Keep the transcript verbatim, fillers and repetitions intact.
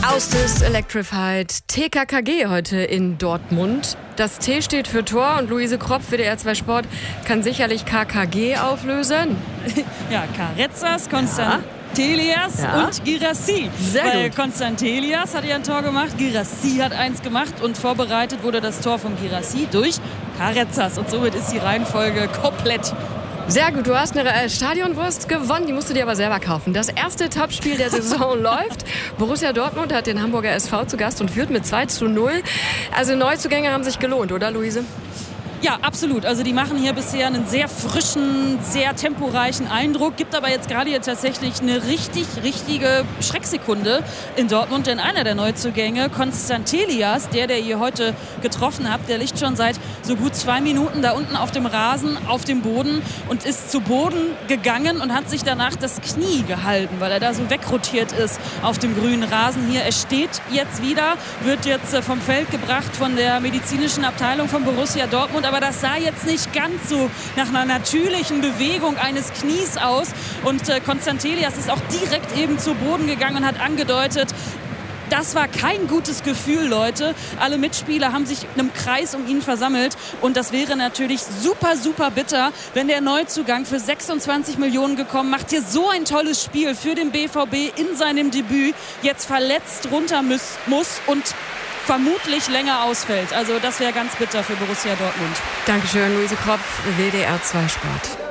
Aus Electrified T K K G heute in Dortmund. Das T steht für Tor und Luise Kropf, W D R zwei Sport, kann sicherlich K K G auflösen. Ja, Karetzas, Konstantelias Ja. und Girassi. Sehr Weil gut. Konstantelias hat ja ein Tor gemacht, Girassi hat eins gemacht und vorbereitet wurde das Tor von Girassi durch Karetzas. Und somit ist die Reihenfolge komplett. Sehr gut, du hast eine äh, Stadionwurst gewonnen, die musst du dir aber selber kaufen. Das erste Topspiel der Saison läuft. Borussia Dortmund hat den Hamburger S V zu Gast und führt mit zwei zu null. Also Neuzugänge haben sich gelohnt, oder Luise? Ja, absolut. Also die machen hier bisher einen sehr frischen, sehr temporeichen Eindruck. Gibt aber jetzt gerade hier tatsächlich eine richtig, richtige Schrecksekunde in Dortmund. Denn einer der Neuzugänge, Konstantelias, der, der ihr heute getroffen habt, der liegt schon seit so gut zwei Minuten da unten auf dem Rasen, auf dem Boden und ist zu Boden gegangen und hat sich danach das Knie gehalten, weil er da so wegrotiert ist auf dem grünen Rasen hier. Er steht jetzt wieder, wird jetzt vom Feld gebracht von der medizinischen Abteilung von Borussia Dortmund. Aber das sah jetzt nicht ganz so nach einer natürlichen Bewegung eines Knies aus. Und äh, Konstantelias ist auch direkt eben zu Boden gegangen und hat angedeutet, das war kein gutes Gefühl, Leute. Alle Mitspieler haben sich in einem Kreis um ihn versammelt. Und das wäre natürlich super, super bitter, wenn der Neuzugang für sechsundzwanzig Millionen gekommen, macht hier so ein tolles Spiel für den B V B in seinem Debüt, jetzt verletzt runter muss, muss und vermutlich länger ausfällt. Also das wäre ganz bitter für Borussia Dortmund. Dankeschön, Luise Kropf, W D R zwei Sport.